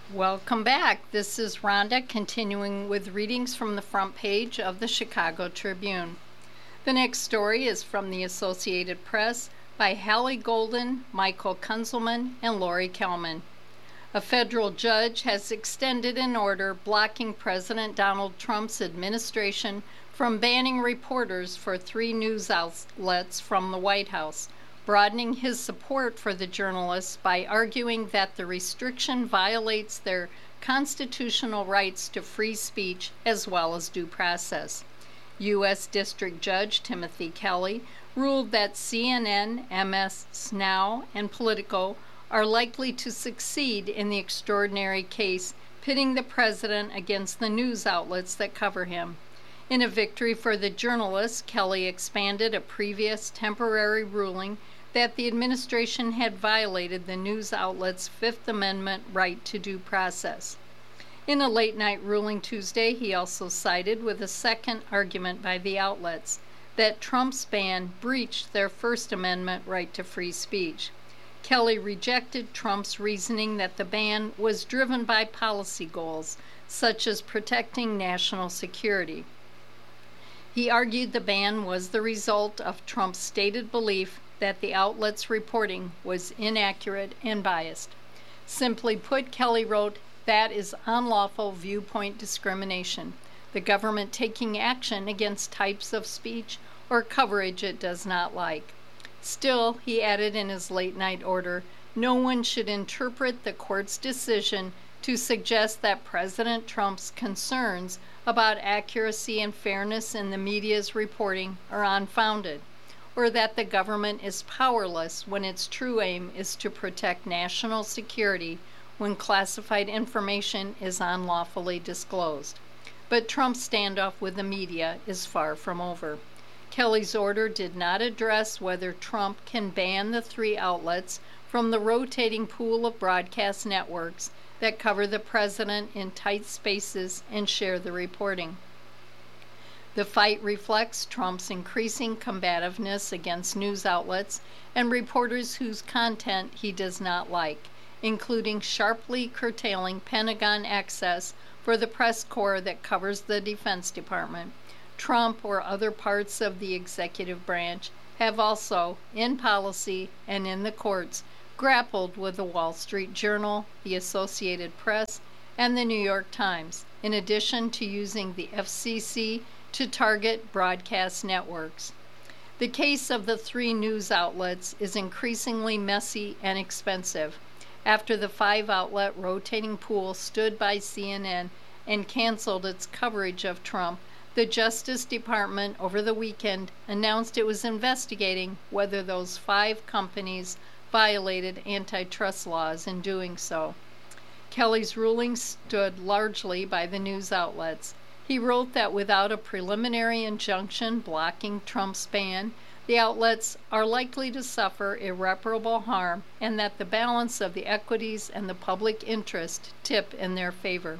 Welcome back. This is Rhonda continuing with readings from the front page of the Chicago Tribune. The next story is from the Associated Press by Hallie Golden, Michael Kunzelman, and Lori Kelman. A federal judge has extended an order blocking President Donald Trump's administration from banning reporters for 3 news outlets from the White House, broadening his support for the journalists by arguing that the restriction violates their constitutional rights to free speech as well as due process. U.S. District Judge Timothy Kelly ruled that CNN, MS Now, and Politico are likely to succeed in the extraordinary case pitting the president against the news outlets that cover him. In a victory for the journalists, Kelly expanded a previous temporary ruling that the administration had violated the news outlet's Fifth Amendment right to due process. In a late-night ruling Tuesday, he also sided with a second argument by the outlets that Trump's ban breached their First Amendment right to free speech. Kelly rejected Trump's reasoning that the ban was driven by policy goals, such as protecting national security. He argued the ban was the result of Trump's stated belief that the outlet's reporting was inaccurate and biased. Simply put, Kelly wrote, that is unlawful viewpoint discrimination, the government taking action against types of speech or coverage it does not like. Still, he added in his late-night order, no one should interpret the court's decision to suggest that President Trump's concerns about accuracy and fairness in the media's reporting are unfounded, or that the government is powerless when its true aim is to protect national security when classified information is unlawfully disclosed. But Trump's standoff with the media is far from over. Kelly's order did not address whether Trump can ban the 3 outlets from the rotating pool of broadcast networks that cover the president in tight spaces and share the reporting. The fight reflects Trump's increasing combativeness against news outlets and reporters whose content he does not like, including sharply curtailing Pentagon access for the press corps that covers the Defense Department. Trump or other parts of the executive branch have also, in policy and in the courts, grappled with the Wall Street Journal, the Associated Press, and the New York Times, in addition to using the FCC to target broadcast networks. The case of the 3 news outlets is increasingly messy and expensive. After the 5-outlet rotating pool stood by CNN and canceled its coverage of Trump, the Justice Department over the weekend announced it was investigating whether those 5 companies violated antitrust laws in doing so. Kelly's ruling stood largely by the news outlets. He wrote that without a preliminary injunction blocking Trump's ban, the outlets are likely to suffer irreparable harm and that the balance of the equities and the public interest tip in their favor.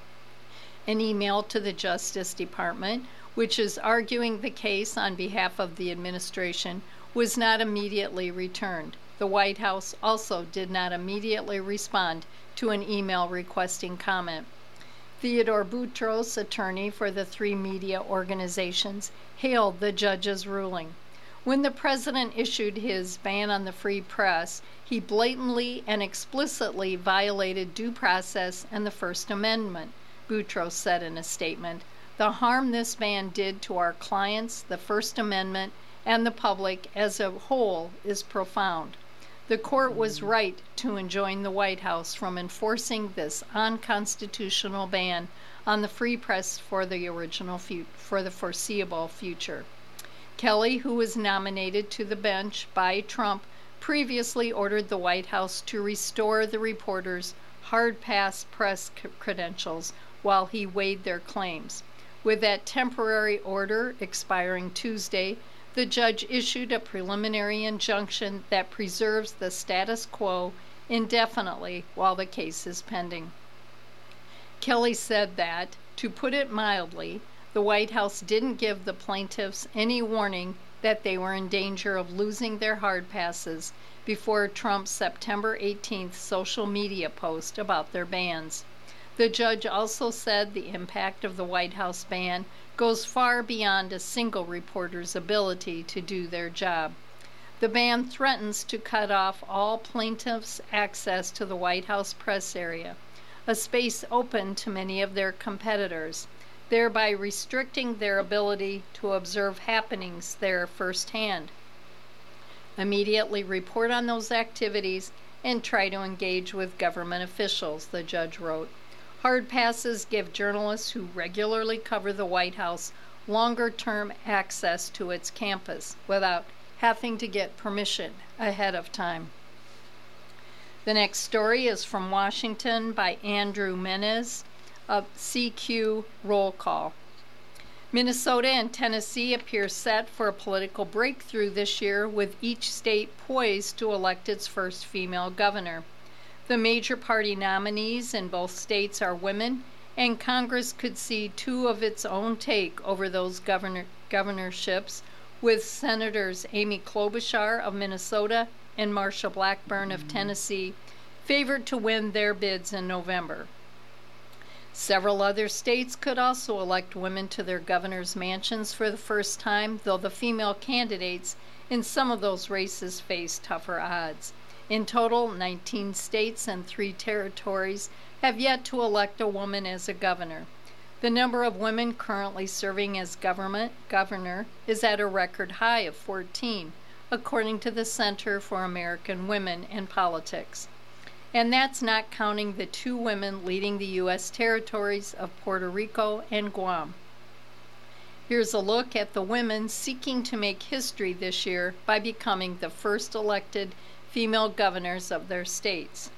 An email to the Justice Department, which is arguing the case on behalf of the administration, was not immediately returned. The White House also did not immediately respond to an email requesting comment. Theodore Boutros, attorney for the 3 media organizations, hailed the judge's ruling. When the president issued his ban on the free press, he blatantly and explicitly violated due process and the First Amendment, Boutros said in a statement. The harm this ban did to our clients, the First Amendment, and the public as a whole is profound. The court was right to enjoin the White House from enforcing this unconstitutional ban on the free press for the foreseeable future. Kelly, who was nominated to the bench by Trump, previously ordered the White House to restore the reporters' hard-pass press credentials while he weighed their claims. With that temporary order expiring Tuesday, the judge issued a preliminary injunction that preserves the status quo indefinitely while the case is pending. Kelly said that, to put it mildly, the White House didn't give the plaintiffs any warning that they were in danger of losing their hard passes before Trump's September 18th social media post about their bans. The judge also said the impact of the White House ban goes far beyond a single reporter's ability to do their job. The ban threatens to cut off all plaintiffs' access to the White House press area, a space open to many of their competitors, thereby restricting their ability to observe happenings there firsthand. Immediately report on those activities and try to engage with government officials, the judge wrote. Hard passes give journalists who regularly cover the White House longer-term access to its campus without having to get permission ahead of time. The next story is from Washington by Andrew Menez of CQ Roll Call. Minnesota and Tennessee appear set for a political breakthrough this year, with each state poised to elect its first female governor. The major party nominees in both states are women, and Congress could see two of its own take over those governorships, with Senators Amy Klobuchar of Minnesota and Marsha Blackburn of Tennessee favored to win their bids in November. Several other states could also elect women to their governor's mansions for the first time, though the female candidates in some of those races face tougher odds. In total, 19 states and 3 territories have yet to elect a woman as a governor. The number of women currently serving as governor is at a record high of 14, according to the Center for American Women in Politics. And that's not counting the 2 women leading the U.S. territories of Puerto Rico and Guam. Here's a look at the women seeking to make history this year by becoming the first elected female governors of their states.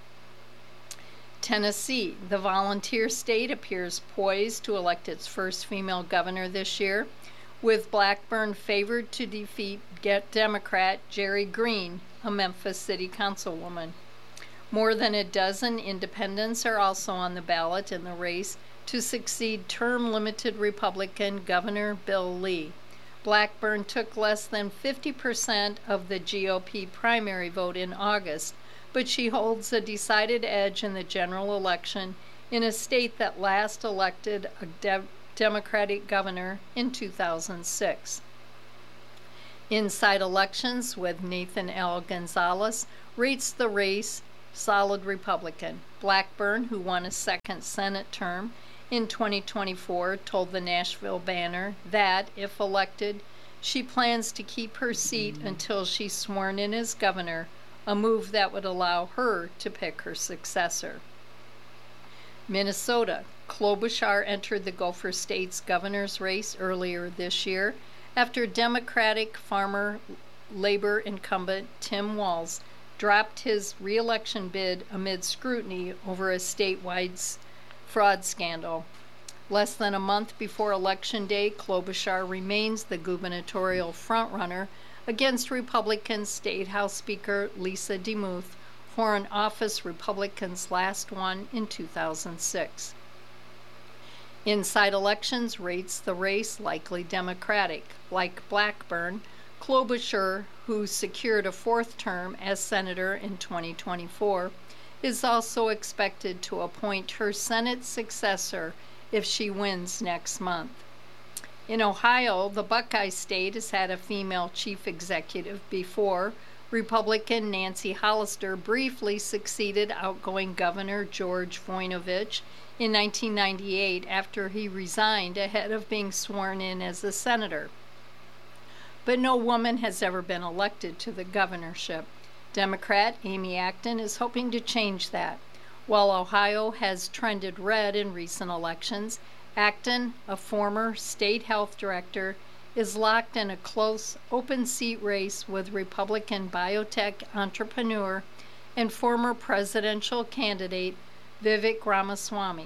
Tennessee, the volunteer state, appears poised to elect its first female governor this year, with Blackburn favored to defeat Democrat Jerry Green, a Memphis City Councilwoman. More than a dozen independents are also on the ballot in the race to succeed term-limited Republican Governor Bill Lee. Blackburn took less than 50% of the GOP primary vote in August, but she holds a decided edge in the general election in a state that last elected a Democratic governor in 2006. Inside Elections with Nathan L. Gonzalez rates the race solid Republican. Blackburn, who won a second Senate term in 2024, told the Nashville Banner that, if elected, she plans to keep her seat until she's sworn in as governor, a move that would allow her to pick her successor. Minnesota. Klobuchar entered the Gopher State's governor's race earlier this year after Democratic farmer labor incumbent Tim Walz dropped his re-election bid amid scrutiny over a statewide fraud scandal. Less than a month before Election Day, Klobuchar remains the gubernatorial frontrunner against Republican State House Speaker Lisa DeMuth for an office Republicans last won in 2006. Inside Elections rates the race likely Democratic. Like Blackburn, Klobuchar, who secured a 4th term as senator in 2024, is also expected to appoint her Senate successor if she wins next month. In Ohio, the Buckeye State has had a female chief executive before. Republican Nancy Hollister briefly succeeded outgoing Governor George Voinovich in 1998 after he resigned ahead of being sworn in as a senator. But no woman has ever been elected to the governorship. Democrat Amy Acton is hoping to change that. While Ohio has trended red in recent elections, Acton, a former state health director, is locked in a close, open seat race with Republican biotech entrepreneur and former presidential candidate Vivek Ramaswamy.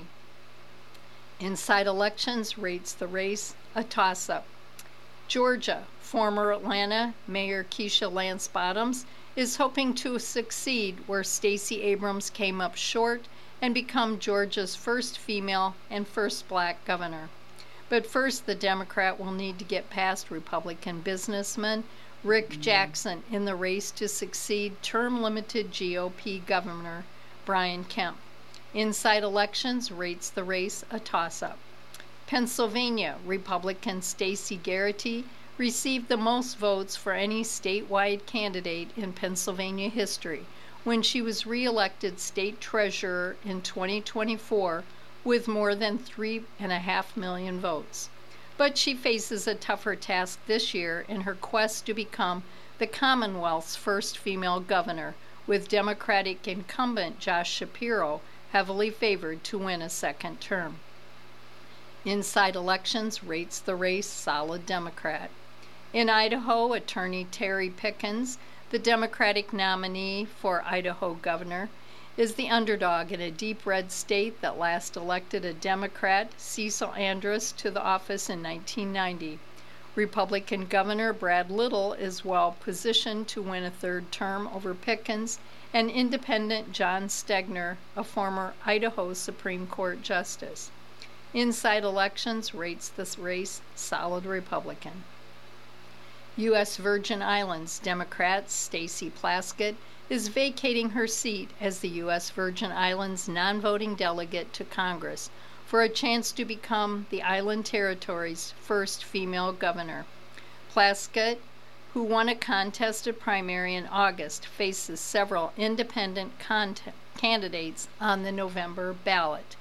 Inside Elections rates the race a toss-up. Georgia, former Atlanta Mayor Keisha Lance Bottoms is hoping to succeed where Stacey Abrams came up short and become Georgia's first female and first black governor. But first, the Democrat will need to get past Republican businessman Rick Jackson in the race to succeed term-limited GOP Governor Brian Kemp. Inside Elections rates the race a toss-up. Pennsylvania, Republican Stacey Garrity received the most votes for any statewide candidate in Pennsylvania history when she was re-elected state treasurer in 2024 with more than 3.5 million votes. But she faces a tougher task this year in her quest to become the Commonwealth's first female governor, with Democratic incumbent Josh Shapiro heavily favored to win a second term. Inside Elections rates the race solid Democrat. In Idaho, attorney Terry Pickens, the Democratic nominee for Idaho governor, is the underdog in a deep red state that last elected a Democrat, Cecil Andrus, to the office in 1990. Republican Governor Brad Little is well positioned to win a third term over Pickens, and independent John Stegner, a former Idaho Supreme Court justice. Inside Elections rates this race solid Republican. U.S. Virgin Islands Democrat Stacey Plaskett is vacating her seat as the U.S. Virgin Islands non-voting delegate to Congress for a chance to become the island territory's first female governor. Plaskett, who won a contested primary in August, faces several independent candidates on the November ballot.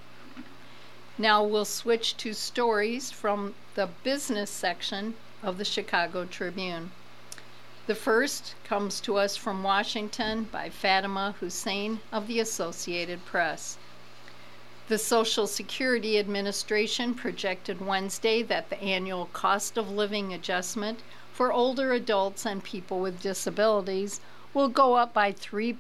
Now we'll switch to stories from the business section of the Chicago Tribune. The first comes to us from Washington by Fatima Hussein of the Associated Press. The Social Security Administration projected Wednesday that the annual cost of living adjustment for older adults and people with disabilities will go up by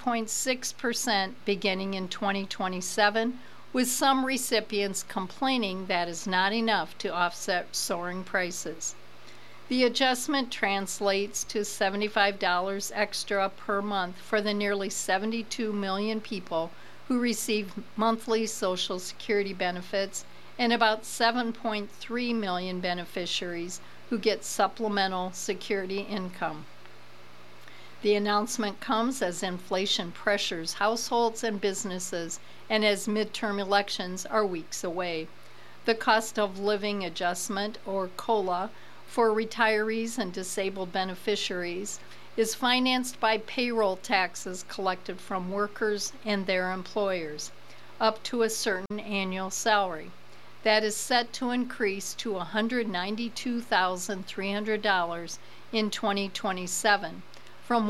3.6% beginning in 2027, with some recipients complaining that is not enough to offset soaring prices. The adjustment translates to $75 extra per month for the nearly 72 million people who receive monthly Social Security benefits and about 7.3 million beneficiaries who get supplemental security income. The announcement comes as inflation pressures households and businesses and as midterm elections are weeks away. The cost of living adjustment, or COLA, for retirees and disabled beneficiaries is financed by payroll taxes collected from workers and their employers, up to a certain annual salary. That is set to increase to $192,300 in 2027, from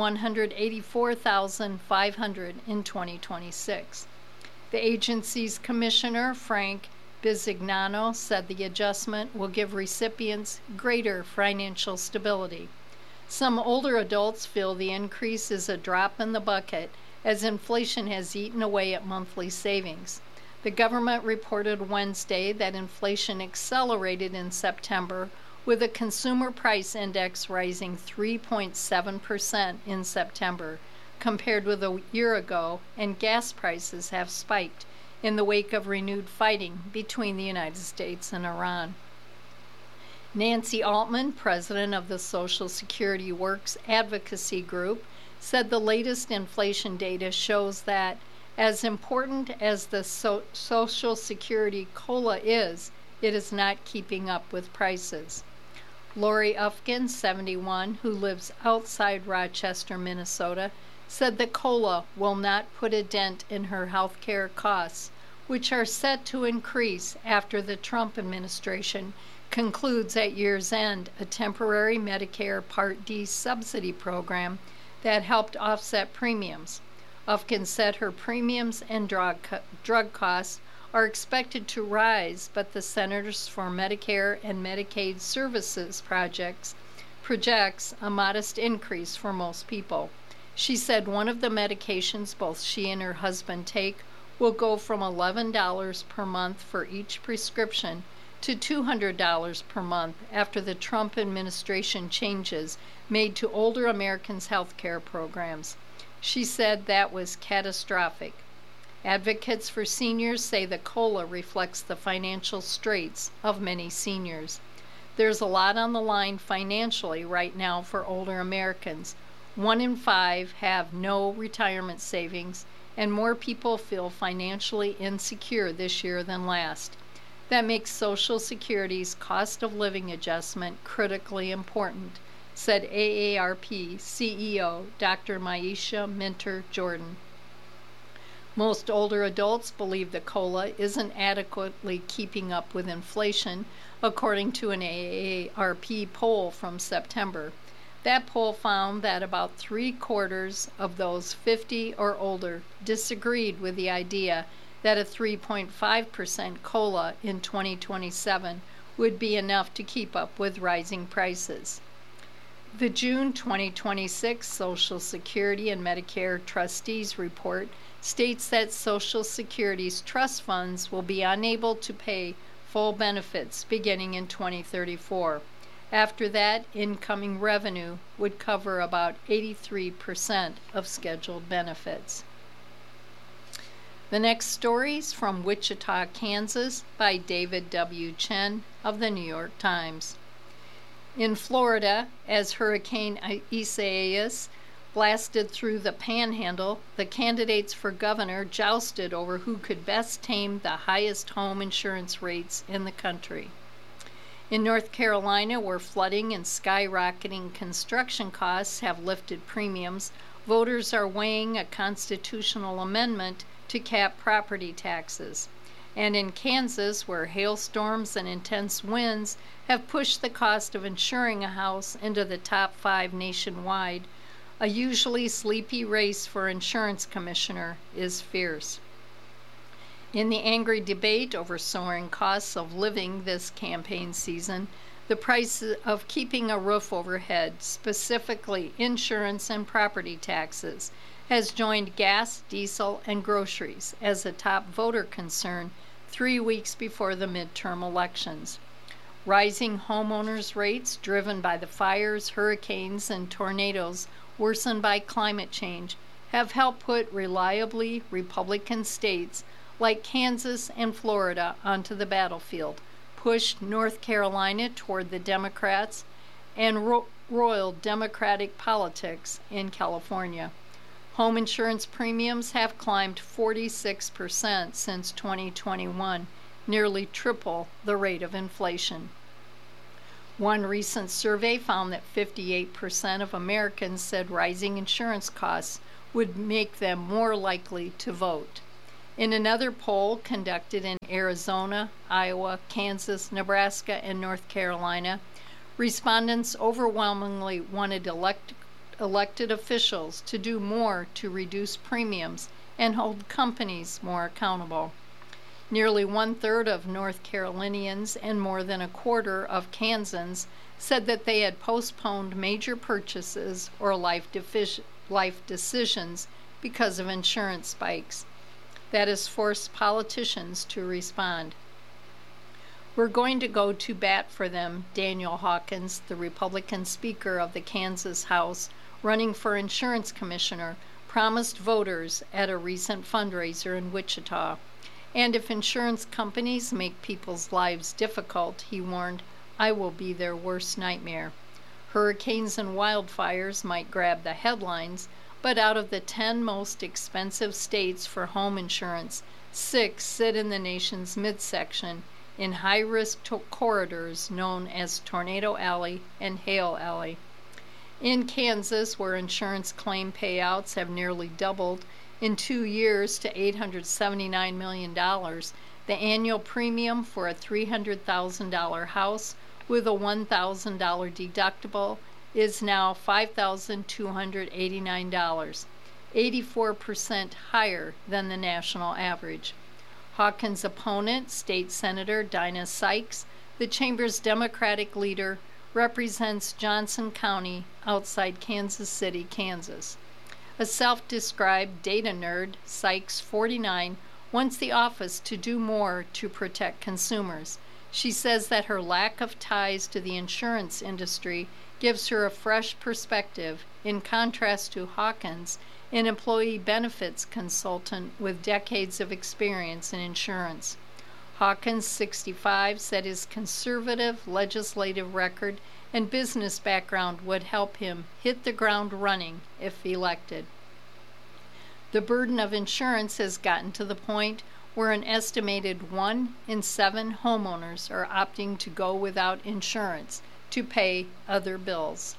$184,500 in 2026. The agency's commissioner, Frank Bisignano, said the adjustment will give recipients greater financial stability. Some older adults feel the increase is a drop in the bucket as inflation has eaten away at monthly savings. The government reported Wednesday that inflation accelerated in September, with a consumer price index rising 3.7% in September compared with a year ago, and gas prices have spiked in the wake of renewed fighting between the United States and Iran. Nancy Altman, president of the Social Security Works Advocacy Group, said the latest inflation data shows that as important as the Social Security COLA is, it is not keeping up with prices. Lori Ufkin, 71, who lives outside Rochester, Minnesota, said that COLA will not put a dent in her health care costs, which are set to increase after the Trump administration concludes at year's end a temporary Medicare Part D subsidy program that helped offset premiums. Ufkin said her premiums and drug costs are expected to rise, but the Centers for Medicare and Medicaid Services projects a modest increase for most people. She said one of the medications both she and her husband take will go from $11 per month for each prescription to $200 per month after the Trump administration changes made to older Americans' health care programs. She said that was catastrophic. Advocates for seniors say the COLA reflects the financial straits of many seniors. There's a lot on the line financially right now for older Americans. 1 in 5 have no retirement savings, and more people feel financially insecure this year than last. That makes Social Security's cost of living adjustment critically important, said AARP CEO Dr. Maisha Minter-Jordan. Most older adults believe the COLA isn't adequately keeping up with inflation, according to an AARP poll from September. That poll found that about 3/4 of those 50 or older disagreed with the idea that a 3.5% COLA in 2027 would be enough to keep up with rising prices. The June 2026 Social Security and Medicare Trustees Report states that Social Security's trust funds will be unable to pay full benefits beginning in 2034. After that, incoming revenue would cover about 83% of scheduled benefits. The next story is from Wichita, Kansas by David W. Chen of the New York Times. In Florida, as Hurricane Isaias blasted through the Panhandle, the candidates for governor jousted over who could best tame the highest home insurance rates in the country. In North Carolina, where flooding and skyrocketing construction costs have lifted premiums, voters are weighing a constitutional amendment to cap property taxes. And in Kansas, where hailstorms and intense winds have pushed the cost of insuring a house into the top 5 nationwide, a usually sleepy race for insurance commissioner is fierce. In the angry debate over soaring costs of living this campaign season, the price of keeping a roof overhead, specifically insurance and property taxes, has joined gas, diesel, and groceries as a top voter concern 3 weeks before the midterm elections. Rising homeowners' rates driven by the fires, hurricanes, and tornadoes worsened by climate change have helped put reliably Republican states like Kansas and Florida onto the battlefield, pushed North Carolina toward the Democrats, and roiled Democratic politics in California. Home insurance premiums have climbed 46% since 2021, nearly triple the rate of inflation. One recent survey found that 58% of Americans said rising insurance costs would make them more likely to vote. In another poll conducted in Arizona, Iowa, Kansas, Nebraska, and North Carolina, respondents overwhelmingly wanted elected officials to do more to reduce premiums and hold companies more accountable. Nearly 1/3 of North Carolinians and more than 1/4 of Kansans said that they had postponed major purchases or life decisions because of insurance spikes. That has forced politicians to respond. We're going to go to bat for them, Daniel Hawkins, the Republican Speaker of the Kansas House, running for insurance commissioner, promised voters at a recent fundraiser in Wichita. And if insurance companies make people's lives difficult, he warned, I will be their worst nightmare. Hurricanes and wildfires might grab the headlines, but out of the 10 most expensive states for home insurance, 6 sit in the nation's midsection in high-risk corridors known as Tornado Alley and Hail Alley. In Kansas, where insurance claim payouts have nearly doubled in 2 years to $879 million, the annual premium for a $300,000 house with a $1,000 deductible is now $5,289, 84% higher than the national average. Hawkins' opponent, State Senator Dinah Sykes, the chamber's Democratic leader, represents Johnson County outside Kansas City, Kansas. A self-described data nerd, Sykes, 49, wants the office to do more to protect consumers. She says that her lack of ties to the insurance industry gives her a fresh perspective, in contrast to Hawkins, an employee benefits consultant with decades of experience in insurance. Hawkins, 65, said his conservative legislative record and business background would help him hit the ground running if elected. The burden of insurance has gotten to the point where an estimated 1 in 7 homeowners are opting to go without insurance to pay other bills.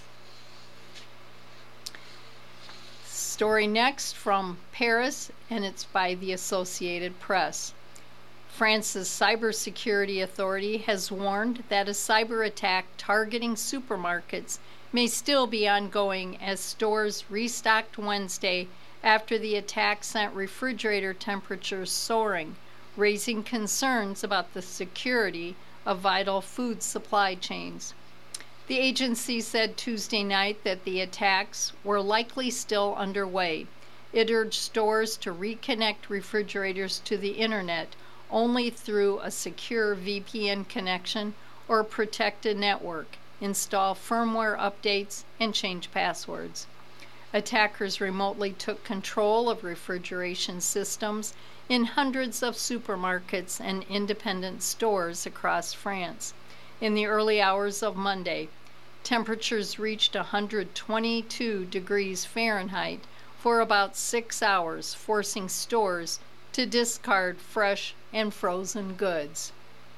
Story next from Paris, and it's by the Associated Press. France's cybersecurity authority has warned that a cyber attack targeting supermarkets may still be ongoing as stores restocked Wednesday after the attack sent refrigerator temperatures soaring, raising concerns about the security of vital food supply chains. The agency said Tuesday night that the attacks were likely still underway. It urged stores to reconnect refrigerators to the internet only through a secure VPN connection or protected network, install firmware updates, and change passwords. Attackers remotely took control of refrigeration systems in hundreds of supermarkets and independent stores across France. In the early hours of Monday, temperatures reached 122 degrees Fahrenheit for about 6 hours, forcing stores to discard fresh and frozen goods.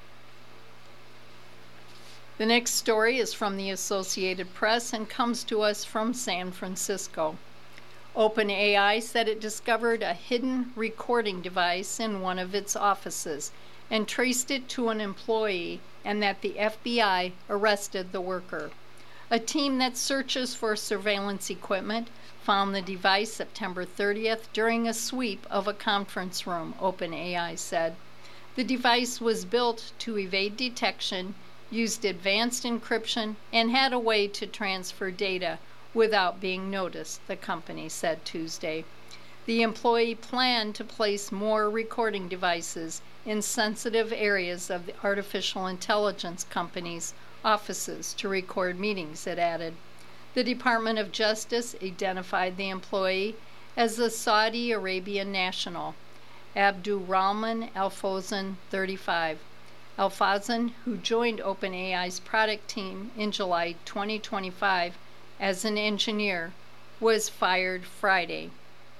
The next story is from the Associated Press and comes to us from San Francisco. OpenAI said it discovered a hidden recording device in one of its offices and traced it to an employee, and that the FBI arrested the worker. A team that searches for surveillance equipment found the device September 30th during a sweep of a conference room, OpenAI said. The device was built to evade detection, used advanced encryption, and had a way to transfer data without being noticed, the company said Tuesday. The employee planned to place more recording devices in sensitive areas of the artificial intelligence company's offices to record meetings, it added. The Department of Justice identified the employee as a Saudi Arabian national, Abdurrahman Al-Fawzan, 35. Al-Fawzan, who joined OpenAI's product team in July 2025 as an engineer, was fired Friday.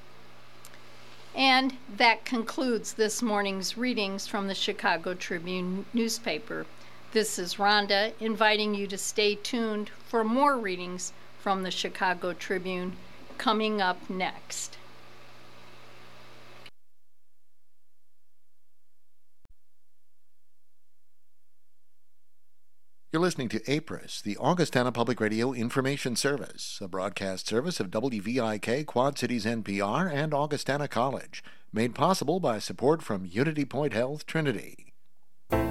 And that concludes this morning's readings from the Chicago Tribune newspaper. This is Rhonda inviting you to stay tuned for more readings from the Chicago Tribune coming up next. You're listening to APRIS, the Augustana Public Radio Information Service, a broadcast service of WVIK, Quad Cities NPR, and Augustana College, made possible by support from Unity Point Health Trinity.